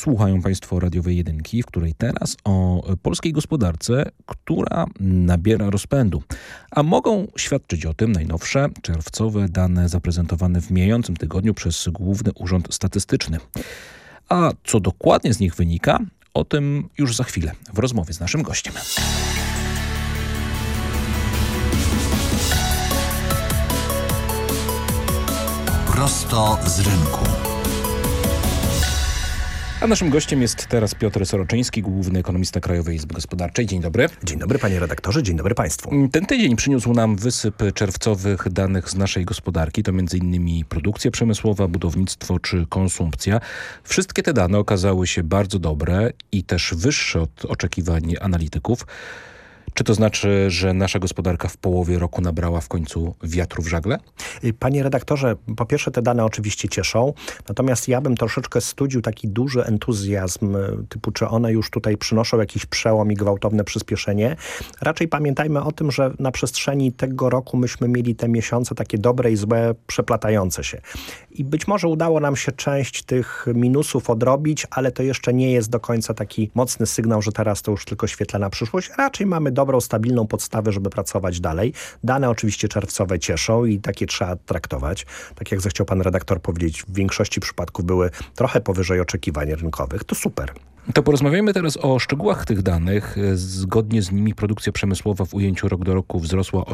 Słuchają Państwo radiowej jedynki, w której teraz o polskiej gospodarce, która nabiera rozpędu. A mogą świadczyć o tym najnowsze czerwcowe dane zaprezentowane w mijającym tygodniu przez Główny Urząd Statystyczny. A co dokładnie z nich wynika, o tym już za chwilę w rozmowie z naszym gościem. Prosto z rynku. A naszym gościem jest teraz Piotr Soroczyński, główny ekonomista Krajowej Izby Gospodarczej. Dzień dobry. Dzień dobry panie redaktorze, dzień dobry państwu. Ten tydzień przyniósł nam wysyp czerwcowych danych z naszej gospodarki. To m.in. produkcja przemysłowa, budownictwo czy konsumpcja. Wszystkie te dane okazały się bardzo dobre i też wyższe od oczekiwań analityków. Czy to znaczy, że nasza gospodarka w połowie roku nabrała w końcu wiatru w żagle? Panie redaktorze, po pierwsze te dane oczywiście cieszą, natomiast ja bym troszeczkę studził taki duży entuzjazm, typu czy one już tutaj przynoszą jakiś przełom i gwałtowne przyspieszenie. Raczej pamiętajmy o tym, że na przestrzeni tego roku myśmy mieli te miesiące takie dobre i złe, przeplatające się. I być może udało nam się część tych minusów odrobić, ale to jeszcze nie jest do końca taki mocny sygnał, że teraz to już tylko świetlana przyszłość. Raczej mamy dobrą, stabilną podstawę, żeby pracować dalej. Dane oczywiście czerwcowe cieszą i takie trzeba traktować. Tak jak zechciał pan redaktor powiedzieć, w większości przypadków były trochę powyżej oczekiwań rynkowych. To super. To porozmawiajmy teraz o szczegółach tych danych. Zgodnie z nimi produkcja przemysłowa w ujęciu rok do roku wzrosła o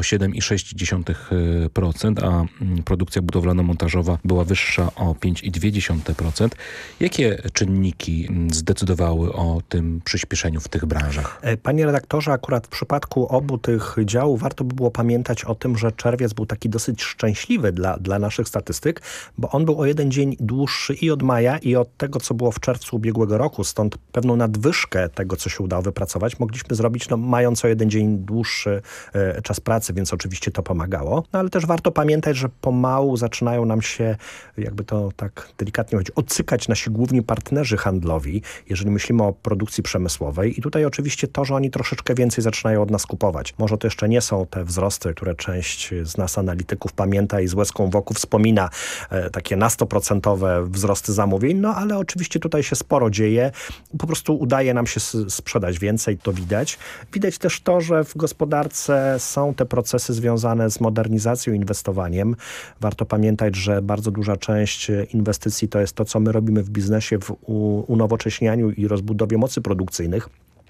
7,6%, a produkcja budowlano-montażowa była wyższa o 5,2%. Jakie czynniki zdecydowały o tym przyspieszeniu w tych branżach? Panie redaktorze, akurat w przypadku obu tych działów warto by było pamiętać o tym, że czerwiec był taki dosyć szczęśliwy dla naszych statystyk, bo on był o jeden dzień dłuższy i od maja, i od tego, co było w czerwcu ubiegłego roku. Stąd pewną nadwyżkę tego, co się udało wypracować, mogliśmy zrobić, mając o jeden dzień dłuższy czas pracy, więc oczywiście to pomagało. No ale też warto pamiętać, że pomału zaczynają nam się, jakby to tak delikatnie powiedzieć, odcykać nasi główni partnerzy handlowi, jeżeli myślimy o produkcji przemysłowej. I tutaj oczywiście to, że oni troszeczkę więcej zaczynają od nas kupować. Może to jeszcze nie są te wzrosty, które część z nas analityków pamięta i z łezką wokół wspomina, takie na 100% wzrosty zamówień, no ale oczywiście tutaj się sporo dzieje. Po prostu udaje nam się sprzedać więcej, to widać. Widać też to, że w gospodarce są te procesy związane z modernizacją, inwestowaniem. Warto pamiętać, że bardzo duża część inwestycji to jest to, co my robimy w biznesie, w unowocześnianiu i rozbudowie mocy produkcyjnych.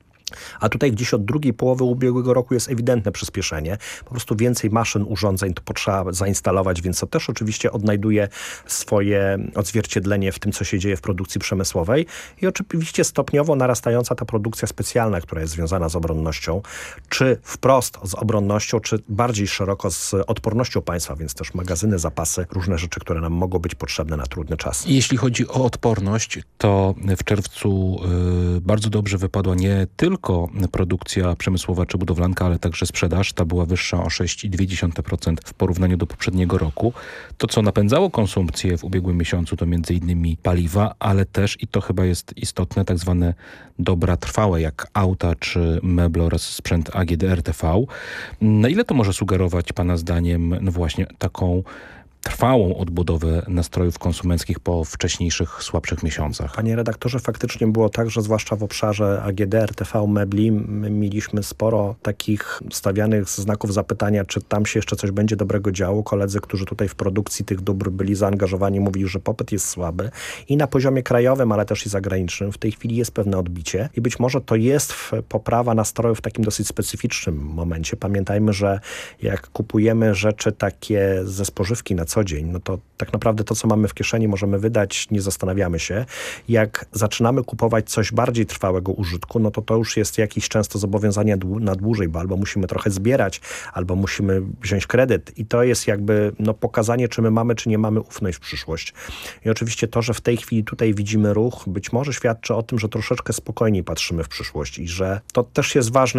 A tutaj gdzieś od drugiej połowy ubiegłego roku jest ewidentne przyspieszenie. Po prostu więcej maszyn, urządzeń to potrzeba zainstalować, więc to też oczywiście odnajduje swoje odzwierciedlenie w tym, co się dzieje w produkcji przemysłowej. I oczywiście stopniowo narastająca ta produkcja specjalna, która jest związana z obronnością, czy wprost z obronnością, czy bardziej szeroko z odpornością państwa, więc też magazyny, zapasy, różne rzeczy, które nam mogą być potrzebne na trudny czas. Jeśli chodzi o odporność, to w czerwcu bardzo dobrze wypadła nie tylko produkcja przemysłowa czy budowlanka, ale także sprzedaż. Ta była wyższa o 6,2% w porównaniu do poprzedniego roku. To, co napędzało konsumpcję w ubiegłym miesiącu, to m.in. paliwa, ale też, i to chyba jest istotne, tak zwane dobra trwałe, jak auta czy meble oraz sprzęt AGD RTV. Na ile to może sugerować pana zdaniem właśnie taką trwałą odbudowę nastrojów konsumenckich po wcześniejszych, słabszych miesiącach? Panie redaktorze, faktycznie było tak, że zwłaszcza w obszarze AGD, RTV, mebli, my mieliśmy sporo takich stawianych znaków zapytania, czy tam się jeszcze coś będzie dobrego działo. Koledzy, którzy tutaj w produkcji tych dóbr byli zaangażowani, mówili, że popyt jest słaby i na poziomie krajowym, ale też i zagranicznym. W tej chwili jest pewne odbicie i być może to jest poprawa nastrojów w takim dosyć specyficznym momencie. Pamiętajmy, że jak kupujemy rzeczy takie ze spożywki na co dzień, no to tak naprawdę to, co mamy w kieszeni, możemy wydać, nie zastanawiamy się. Jak zaczynamy kupować coś bardziej trwałego użytku, no to już jest jakieś często zobowiązanie na dłużej, bo albo musimy trochę zbierać, albo musimy wziąć kredyt i to jest jakby pokazanie, czy my mamy, czy nie mamy ufność w przyszłość. I oczywiście to, że w tej chwili tutaj widzimy ruch, być może świadczy o tym, że troszeczkę spokojniej patrzymy w przyszłość i że to też jest ważne